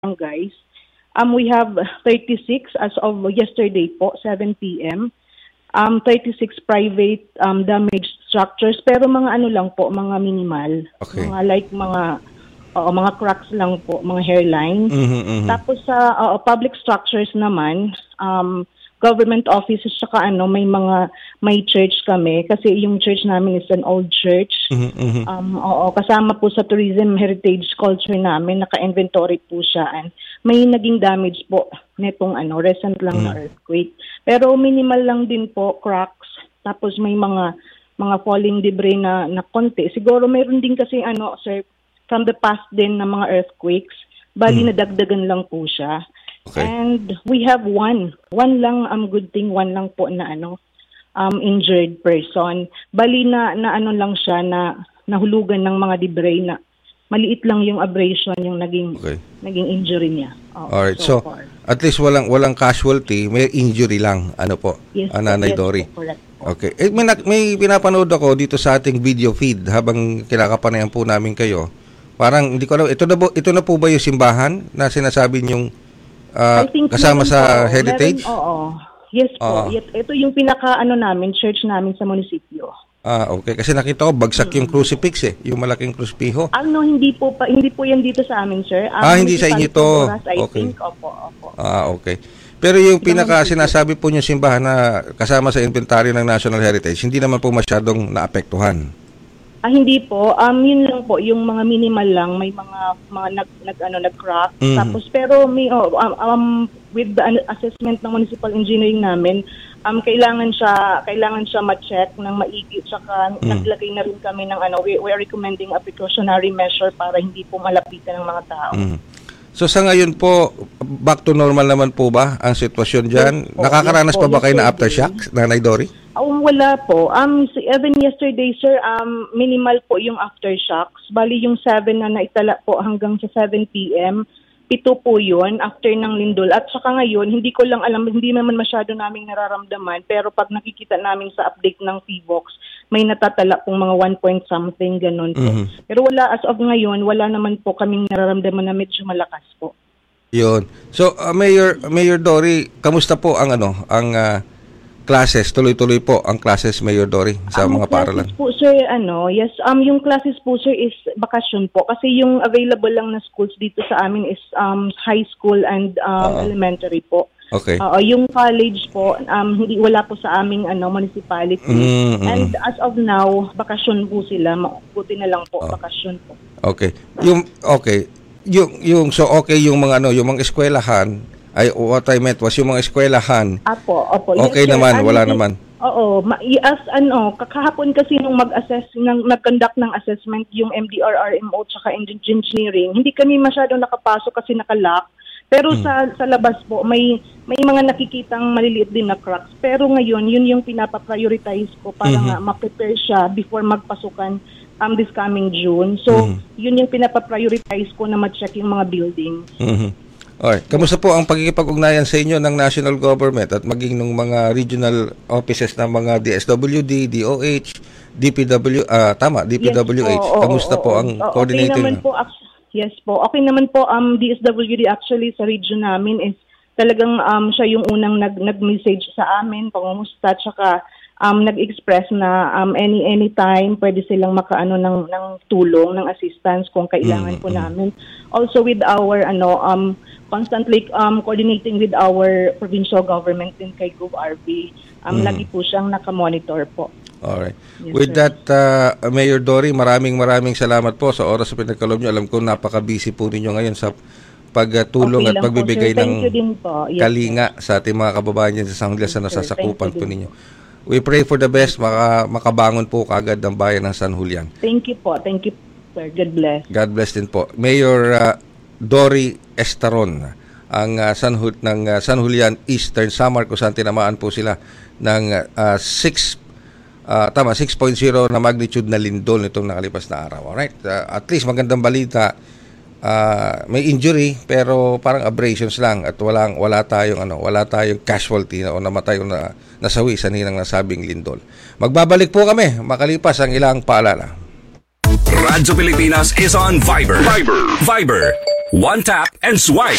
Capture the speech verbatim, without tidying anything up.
barangays. Um, we have thirty-six as of yesterday po, seven p.m. Um, thirty-six private um, damaged structures, pero mga ano lang po, mga minimal. Okay. Mga like mga oo, mga cracks lang po, mga hairline. Mhm, mhm. Tapos sa uh, public structures naman, um, government offices saka ano, may mga may church kami kasi yung church namin is an old church. Mhm, mhm. Um, oo, kasama po sa tourism heritage culture namin, naka-inventory po siya and may naging damage po netong ano, recent lang na earthquake. Pero minimal lang din po, cracks. Tapos may mga mga falling debris na na konti. Siguro mayroon din kasi ano, sir, from the past din na mga earthquakes, bali nadagdagan lang po siya. Okay. And we have one. One lang, um, good thing, one lang po na ano, um, injured person. Bali na, na ano lang siya, na nahulugan ng mga debris na maliit lang yung abrasion, yung naging Okay. naging injury niya. Oo, Alright, so, far. at least walang walang casualty, may injury lang, ano po, Yes, ah, po, Nanay yes Dory. po, correct po. Okay. Eh, may, nak- may pinapanood ako dito sa ating video feed habang kinakapanayan po namin kayo. Parang hindi ko alam, ito na, po, ito na po ba yung simbahan na sinasabi niyong ah, I think kasama meron sa po, heritage? Meron, oo. Yes po. Oo. Yet- Ito yung pinaka ano namin, church namin sa munisipyo. Ah, okay. Kasi nakita ko bagsak yung crucifix eh, yung malaking krusipiho. Ano, hindi po pa, hindi po yan dito sa amin, sir. Um, Ah, hindi sa inyo to. Oras, I Okay. think, opo, opo. Ah, okay. Pero yung pinaka sinasabi po niyo simbahan na kasama sa inventory ng National Heritage, hindi naman po masyadong naapektuhan. Ah, hindi po. Um, yun lang po, yung mga minimal lang, may mga mga nag, nag ano nag-crack. Mhm. Tapos pero may oh, um, um with the ano, assessment ng municipal engineering namin, um kailangan siya kailangan siya ma-check ng maigi, saka naglagay na rin kami ng ano, we, we are recommending a precautionary measure para hindi po malapitan ng mga tao. Mhm. So sa ngayon po, back to normal naman po ba ang sitwasyon dyan? Yes po, Nakakaranas yes po, pa ba kayo na yesterday. aftershocks, Nanay Dory? Um, wala po. Um, si- even yesterday, sir, um, minimal po yung aftershocks. Bali yung seven na naitala po hanggang sa seven p.m. Pito po yun after ng lindol. At saka ngayon, hindi ko lang alam, hindi naman masyado naming nararamdaman. Pero pag nakikita namin sa update ng P V O X, may natatala pong mga one point something, ganun po. Mhm. Pero wala, as of ngayon, wala naman po kaming nararamdaman na medyo malakas po. Yun. So uh, Mayor Mayor Dory, kamusta po ang ano, ang ah, classes? Tuloy-tuloy po ang classes, Mayor Dory, sa Ang mga paaralan. classes po, sir, ano, yes, um, yung classes po, sir, is bakasyon po. Kasi yung available lang na schools dito sa amin is um, high school and um, Oo. elementary po. Okay. Oo, yung college po, um, hindi wala po sa aming ano, municipality. Mm, mm. And as of now, bakasyon po sila. Ma- Buti na lang po, bakasyon po. Okay. Yung okay. Yung yung so okay yung mga ano, yung mga eskwelahan ay what I meant was yung mga eskwelahan. Apo, opo. Okay sir. naman, Ano, wala di- naman. Oo, ma- i- as ano, kakahapon kasi nung mag-assess, ng, nag-conduct ng assessment yung M D R R M O tsaka engineering, hindi kami masyadong nakapasok kasi nakalock. Pero sa sa labas po, may may mga nakikitang maliliit din na cracks. Pero ngayon, yun yung pinapa-prioritize ko para nga ma-prepare siya before magpasukan um, this coming June. So, yun yung pinapa-prioritize ko na ma-check yung mga buildings. Mhm. Alright. Kamusta po ang pagkikipag-ugnayan sa inyo ng national government at maging ng mga regional offices ng mga D S W D, D O H, D P W, ah tama, D P W H. Yes, oo, Kamusta oo, po oo. ang Oo, coordinating? Okay naman po, ac- yes po. Okay naman po, um, D S W D actually sa region namin is talagang um, siya yung unang nag, nag-message sa amin, pangumusta, tsaka um, nag-express na um, any anytime pwede silang makaano ng, ng tulong, ng assistance kung kailangan po namin. Also with our ano um constantly um, coordinating with our provincial government din kay GovRB. Um, Lagi po siyang nakamonitor po. Alright. Yes, With sir. that, uh, Mayor Dory, maraming maraming salamat po sa oras sa pinagkaloob niyo. Alam ko napaka-busy po ninyo ngayon sa pagtulong Okay at lang po, pagbibigay sir. Thank ng you din po. Yes, kalinga sa ating mga kababayan dyan sa Sanglas na Yes, sir. nasasakupan Thank you po din ninyo. We pray for the best, maka, makabangon po kagad ang bayan ng San Julian. Thank you po. Thank you, sir. God bless. God bless din po. Mayor uh, Dory Estaron, ang uh, San, Ju- ng uh, San Julian Eastern Samar, kung saan tinamaan po sila ng uh, six uh, tama six point zero na magnitude na lindol nitong nakalipas na araw. Alright, uh, at least magandang balita. Uh, may injury pero parang abrasions lang at walang wala tayong ano, wala tayong casualty na o namatay o na nasawi sa ninang nasabing lindol. Magbabalik po kami makalipas ang ilang paalala. Radyo Pilipinas is on Viber. Viber. Viber. One tap and swipe.